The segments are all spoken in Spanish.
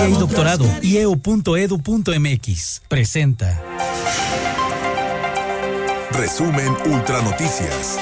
Maestría y doctorado. ieo.edu.mx. Presenta. Resumen Ultra Noticias.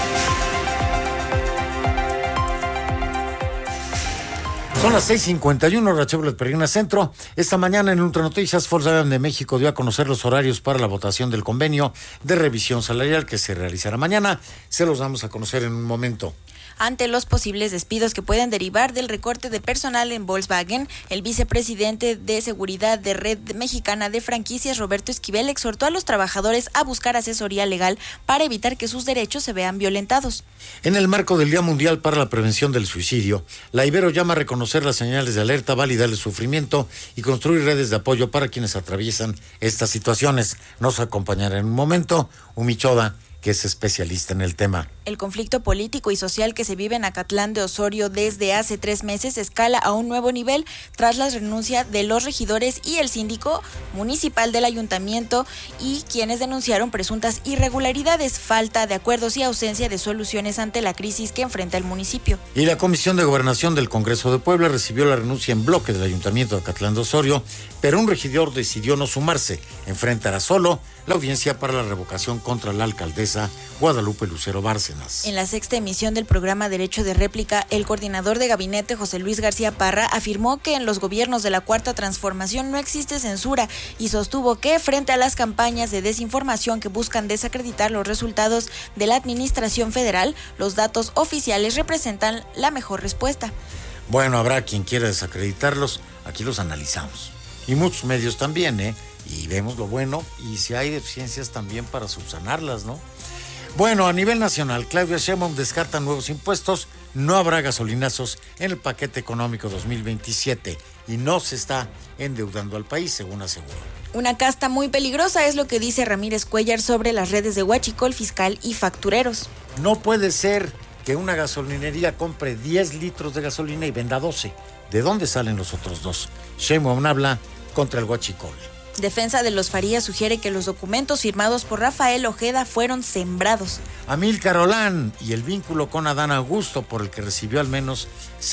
Son las 6:51, Rachel Peregrina Centro. Esta mañana en Ultra Noticias, Volkswagen de México dio a conocer los horarios para la votación del convenio de revisión salarial que se realizará mañana. Se los damos a conocer en un momento. Ante los posibles despidos que pueden derivar del recorte de personal en Volkswagen, el vicepresidente de Seguridad de Red Mexicana de Franquicias, Roberto Esquivel, exhortó a los trabajadores a buscar asesoría legal para evitar que sus derechos se vean violentados. En el marco del Día Mundial para la Prevención del Suicidio, la Ibero llama a reconocer las señales de alerta, validar el sufrimiento y construir redes de apoyo para quienes atraviesan estas situaciones. Nos acompañará en un momento Umichoda, que es especialista en el tema. El conflicto político y social que se vive en Acatlán de Osorio desde hace 3 meses escala a un nuevo nivel tras la renuncia de los regidores y el síndico municipal del ayuntamiento y quienes denunciaron presuntas irregularidades, falta de acuerdos y ausencia de soluciones ante la crisis que enfrenta el municipio. Y la Comisión de Gobernación del Congreso de Puebla recibió la renuncia en bloque del ayuntamiento de Acatlán de Osorio, pero un regidor decidió no sumarse. Enfrentará solo la audiencia para la revocación contra la alcaldesa Guadalupe Lucero Bárcenas. En la 6ª emisión del programa Derecho de Réplica, el coordinador de gabinete, José Luis García Parra, afirmó que en los gobiernos de la Cuarta Transformación no existe censura y sostuvo que frente a las campañas de desinformación que buscan desacreditar los resultados de la administración federal, los datos oficiales representan la mejor respuesta. Bueno, habrá quien quiera desacreditarlos, aquí los analizamos. Y muchos medios también, y vemos lo bueno y si hay deficiencias también para subsanarlas, ¿no? Bueno, a nivel nacional, Claudia Sheinbaum descarta nuevos impuestos, no habrá gasolinazos en el paquete económico 2027 y no se está endeudando al país, según aseguró. Una casta muy peligrosa es lo que dice Ramírez Cuellar sobre las redes de huachicol fiscal y factureros. No puede ser que una gasolinería compre 10 litros de gasolina y venda 12. ¿De dónde salen los otros 2? Sheinbaum habla contra el huachicol. Defensa de los Farías sugiere que los documentos firmados por Rafael Ojeda fueron sembrados. Amílcar Olán y el vínculo con Adán Augusto, por el que recibió al menos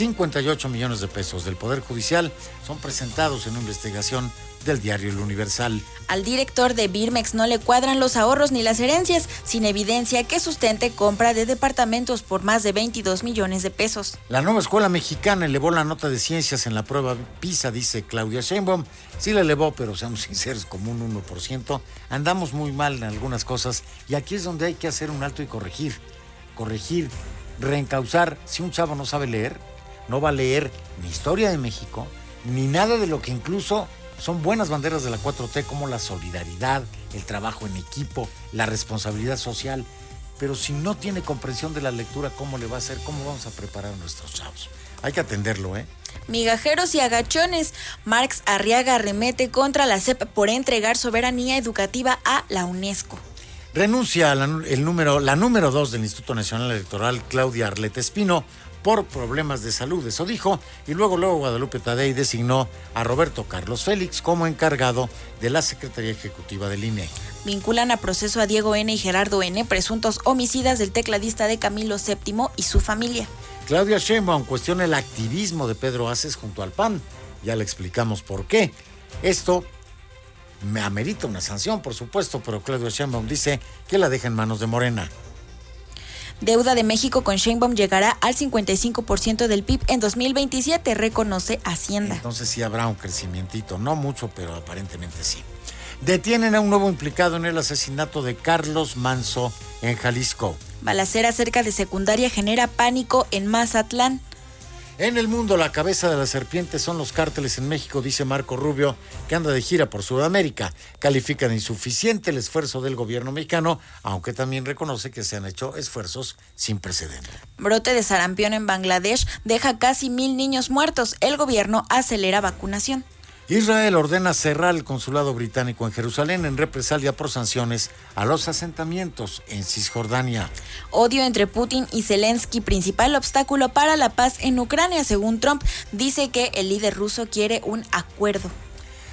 58 millones de pesos del Poder Judicial, son presentados en una investigación del diario El Universal. Al director de Birmex no le cuadran los ahorros ni las herencias, sin evidencia que sustente compra de departamentos por más de 22 millones de pesos. La nueva escuela mexicana elevó la nota de ciencias en la prueba PISA, dice Claudia Sheinbaum. Sí la elevó, pero seamos sinceros, como un 1%. Andamos muy mal en algunas cosas y aquí es donde hay que hacer un alto y corregir, reencauzar. Si un chavo no sabe leer, no va a leer ni historia de México, ni nada de lo que incluso son buenas banderas de la 4T, como la solidaridad, el trabajo en equipo, la responsabilidad social. Pero si no tiene comprensión de la lectura, ¿cómo le va a hacer? ¿Cómo vamos a preparar a nuestros chavos? Hay que atenderlo, Migajeros y agachones. Marx Arriaga arremete contra la SEP por entregar soberanía educativa a la UNESCO. Renuncia a la número 2 del Instituto Nacional Electoral, Claudia Arleta Espino, por problemas de salud, eso dijo, y luego Guadalupe Tadei designó a Roberto Carlos Félix como encargado de la Secretaría Ejecutiva del INE. Vinculan a proceso a Diego N. y Gerardo N., presuntos homicidas del tecladista de Camilo VII y su familia. Claudia Sheinbaum cuestiona el activismo de Pedro Aces junto al PAN. Ya le explicamos por qué. Esto me amerita una sanción, por supuesto, pero Claudia Sheinbaum dice que la deja en manos de Morena. Deuda de México con Sheinbaum llegará al 55% del PIB en 2027, reconoce Hacienda. Entonces sí habrá un crecimientito, no mucho, pero aparentemente sí. Detienen a un nuevo implicado en el asesinato de Carlos Manso en Jalisco. Balacera cerca de secundaria genera pánico en Mazatlán. En el mundo, la cabeza de la serpiente son los cárteles en México, dice Marco Rubio, que anda de gira por Sudamérica. Califica de insuficiente el esfuerzo del gobierno mexicano, aunque también reconoce que se han hecho esfuerzos sin precedente. Brote de sarampión en Bangladesh deja casi 1,000 niños muertos. El gobierno acelera vacunación. Israel ordena cerrar el consulado británico en Jerusalén en represalia por sanciones a los asentamientos en Cisjordania. Odio entre Putin y Zelensky, principal obstáculo para la paz en Ucrania, según Trump. Dice que el líder ruso quiere un acuerdo.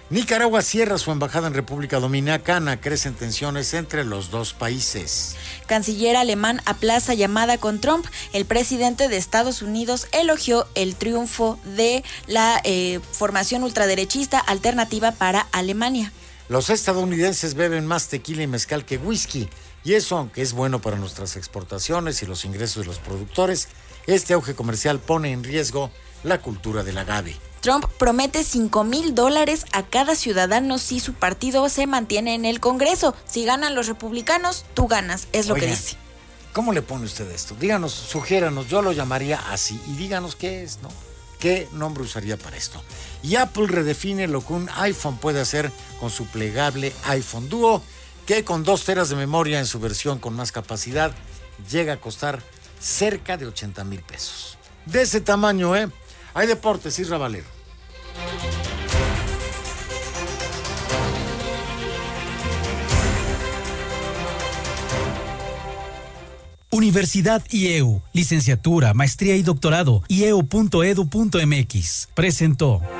Nicaragua cierra su embajada en República Dominicana. Crecen tensiones entre los dos países. Canciller alemán aplaza llamada con Trump. El presidente de Estados Unidos elogió el triunfo de la formación ultraderechista Alternativa para Alemania. Los estadounidenses beben más tequila y mezcal que whisky. Y eso, aunque es bueno para nuestras exportaciones y los ingresos de los productores, este auge comercial pone en riesgo la cultura del agave. Trump promete $5,000 a cada ciudadano si su partido se mantiene en el Congreso. Si ganan los republicanos, tú ganas, es lo que dice. ¿Cómo le pone usted esto? Díganos, sugiéranos, yo lo llamaría así y díganos qué es, ¿no? ¿Qué nombre usaría para esto? Y Apple redefine lo que un iPhone puede hacer con su plegable iPhone Duo, que con 2 teras de memoria en su versión con más capacidad llega a costar cerca de 80,000 pesos. De ese tamaño, ¿eh? Hay deportes, Isra Valero. Universidad IEU, licenciatura, maestría y doctorado, ieu.edu.mx. Presentó.